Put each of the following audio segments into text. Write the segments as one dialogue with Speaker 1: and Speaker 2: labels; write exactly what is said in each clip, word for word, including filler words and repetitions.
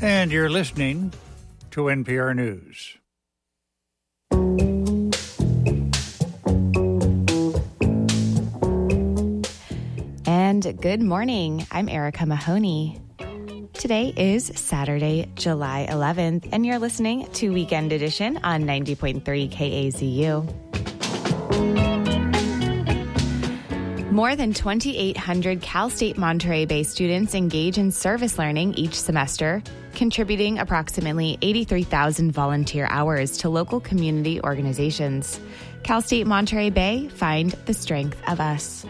Speaker 1: And you're listening to N P R News.
Speaker 2: And good morning. I'm Erica Mahoney. Today is Saturday, July eleventh, and you're listening to Weekend Edition on ninety point three K A Z U. More than twenty-eight hundred Cal State Monterey Bay students engage in service learning each semester, contributing approximately eighty-three thousand volunteer hours to local community organizations. Cal State Monterey Bay, find the strength of us.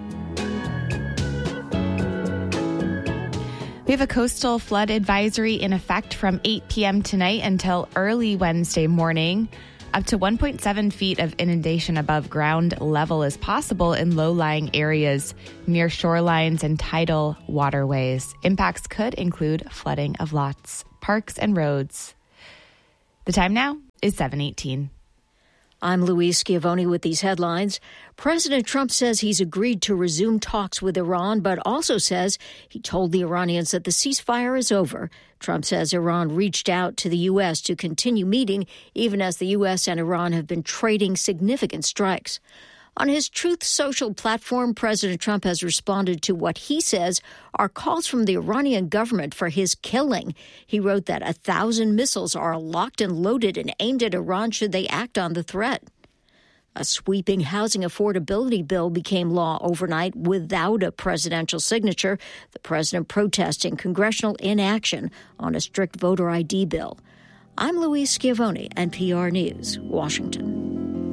Speaker 2: We have a coastal flood advisory in effect from eight p.m. tonight until early Wednesday morning. Up to one point seven feet of inundation above ground level is possible in low-lying areas near shorelines and tidal waterways. Impacts could include flooding of lots, parks, and roads. The time now is seven eighteen.
Speaker 3: I'm Louise Schiavone with these headlines. President Trump says he's agreed to resume talks with Iran, but also says he told the Iranians that the ceasefire is over. Trump says Iran reached out to the U S to continue meeting, even as the U S and Iran have been trading significant strikes. On his Truth Social platform, President Trump has responded to what he says are calls from the Iranian government for his killing. He wrote that a thousand missiles are locked and loaded and aimed at Iran should they act on the threat. A sweeping housing affordability bill became law overnight without a presidential signature, the president protesting congressional inaction on a strict voter I D bill. I'm Louise Schiavone, N P R News, Washington.